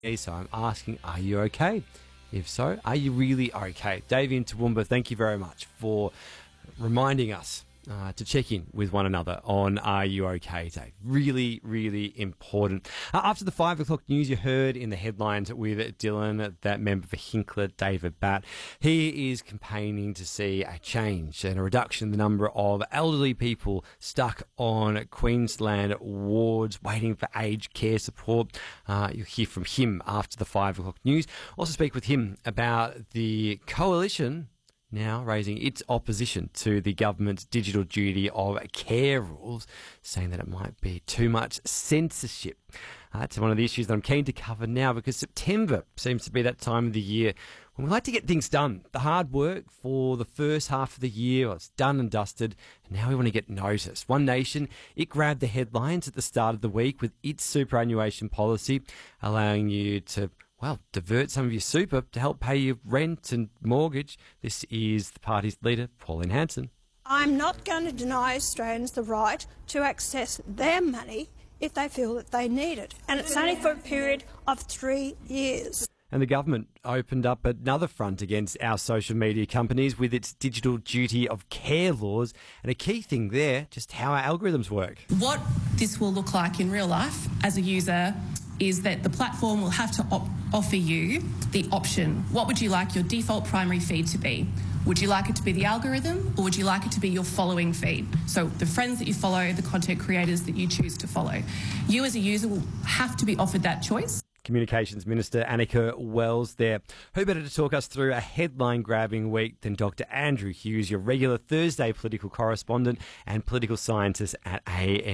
So I'm asking, are you okay? If so, are you really okay? Davey and Toowoomba, thank you very much for reminding us to check in with one another on Are You OK Day. Really, really important. After the 5 o'clock news, you heard in the headlines with Dylan, that member for Hinkler, David Batt. He is campaigning to see a change and a reduction in the number of elderly people stuck on Queensland wards waiting for aged care support. You'll hear from him after the 5 o'clock news. Also speak with him about the coalition now raising its opposition to the government's digital duty of care rules, saying that it might be too much censorship. That's one of the issues that I'm keen to cover now, because September seems to be that time of the year when we like to get things done. The hard work for the first half of the year, well, it's done and dusted, and now we want to get noticed. One Nation, it grabbed the headlines at the start of the week with its superannuation policy, allowing you to divert some of your super to help pay your rent and mortgage. This is the party's leader, Pauline Hanson. I'm not going to deny Australians the right to access their money if they feel that they need it. And it's only for a period of 3 years. And the government opened up another front against our social media companies with its digital duty of care laws. And a key thing there, just how our algorithms work. What this will look like in real life as a user is that the platform will have to offer you the option. What would you like your default primary feed to be? Would you like it to be the algorithm, or would you like it to be your following feed? So the friends that you follow, the content creators that you choose to follow. You as a user will have to be offered that choice. Communications Minister Annika Wells there. Who better to talk us through a headline-grabbing week than Dr. Andrew Hughes, your regular Thursday political correspondent and political scientist at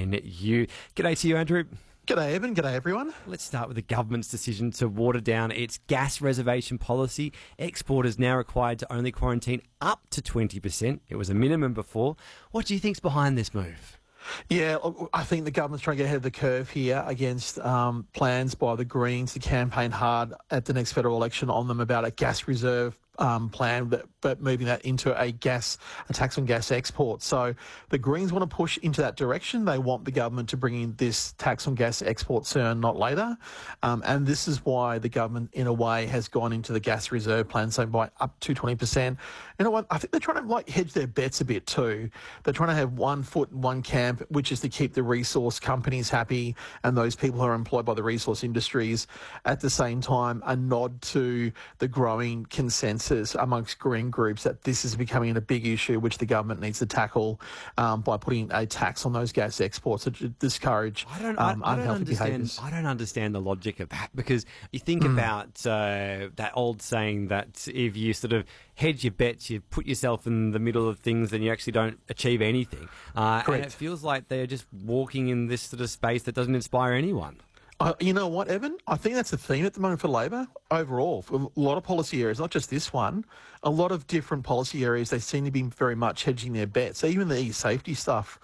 ANU. G'day to you, Andrew. G'day, Evan. G'day, everyone. Let's start with the government's decision to water down its gas reservation policy. Exporters now required to only quarantine up to 20%. It was a minimum before. What do you think's behind this move? Yeah, I think the government's trying to get ahead of the curve here against plans by the Greens to campaign hard at the next federal election on them about a gas reserve plan, but moving that into a tax on gas exports. So the Greens want to push into that direction. They want the government to bring in this tax on gas exports sooner, not later. And this is why the government, in a way, has gone into the gas reserve plan, so by up to 20%. You know what? I think they're trying to hedge their bets a bit too. They're trying to have one foot in one camp, which is to keep the resource companies happy and those people who are employed by the resource industries. At the same time, a nod to the growing consensus amongst green groups that this is becoming a big issue which the government needs to tackle by putting a tax on those gas exports to discourage unhealthy behaviours. I don't understand the logic of that, because you think about that old saying that if you sort of hedge your bets, you put yourself in the middle of things, then you actually don't achieve anything. And it feels like they're just walking in this sort of space that doesn't inspire anyone. You know what, Evan? I think that's a theme at the moment for Labor overall. For a lot of policy areas, not just this one, a lot of different policy areas, they seem to be very much hedging their bets. So even the e-safety stuff,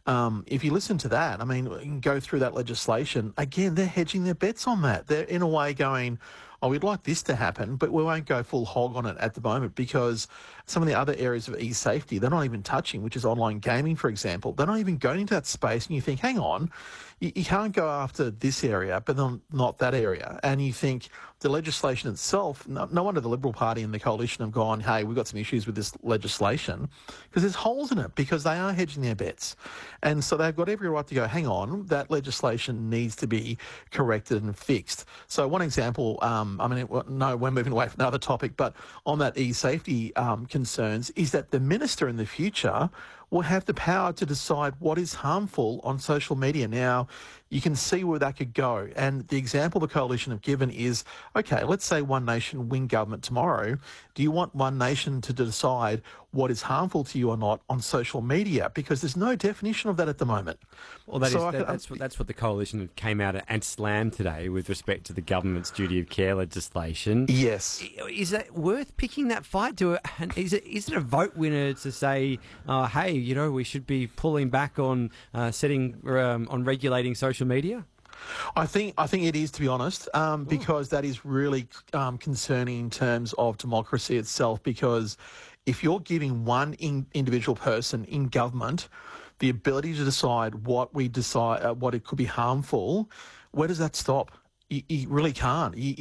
if you listen to that, I mean, you can go through that legislation. Again, they're hedging their bets on that. They're in a way going, oh, we'd like this to happen, but we won't go full hog on it at the moment, because some of the other areas of e-safety, they're not even touching, which is online gaming, for example. They're not even going into that space, and you think, hang on, you can't go after this area, but not that area. And you think the legislation itself, no wonder the Liberal Party and the Coalition have gone, hey, we've got some issues with this legislation, because there's holes in it, because they are hedging their bets. And so they've got every right to go, hang on, that legislation needs to be corrected and fixed. So one example, we're moving away from another topic, but on that e-safety concerns, is that the minister in the future will have the power to decide what is harmful on social media. Now, you can see where that could go. And the example the Coalition have given is, okay, let's say One Nation win government tomorrow. Do you want One Nation to decide what is harmful to you or not on social media? Because there's no definition of that at the moment. Well, that's what the Coalition came out and slammed today with respect to the government's duty of care legislation. Yes. Is it worth picking that fight? Is it a vote winner to say, hey, we should be pulling back on on regulating social media? I think it is, to be honest, because that is really concerning in terms of democracy itself, because if you're giving one individual person in government the ability to decide what it could be harmful, where does that stop? You really can't.